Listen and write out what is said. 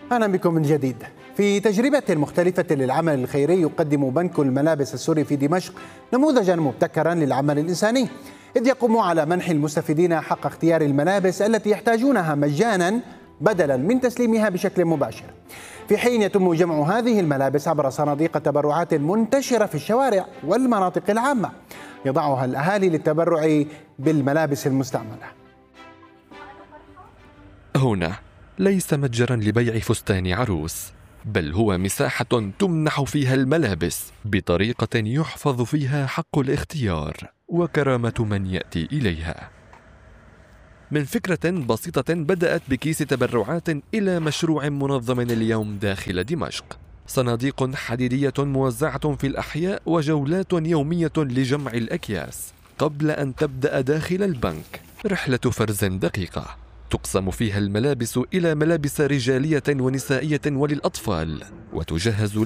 أهلا بكم من جديد. في تجربة مختلفة للعمل الخيري يقدم بنك الملابس السوري في دمشق نموذجا مبتكرا للعمل الإنساني، إذ يقوم على منح المستفيدين حق اختيار الملابس التي يحتاجونها مجانا بدلا من تسليمها بشكل مباشر، في حين يتم جمع هذه الملابس عبر صناديق تبرعات منتشرة في الشوارع والمناطق العامة يضعها الأهالي للتبرع بالملابس المستعملة. هنا ليس متجرا لبيع فستان عروس، بل هو مساحة تمنح فيها الملابس بطريقة يحفظ فيها حق الاختيار وكرامة من يأتي إليها. من فكرة بسيطة بدأت بكيس تبرعات إلى مشروع منظم اليوم داخل دمشق، صناديق حديدية موزعة في الأحياء وجولات يومية لجمع الأكياس قبل أن تبدأ داخل البنك رحلة فرز دقيقة تقسم فيها الملابس إلى ملابس رجالية ونسائية وللأطفال، وتجهز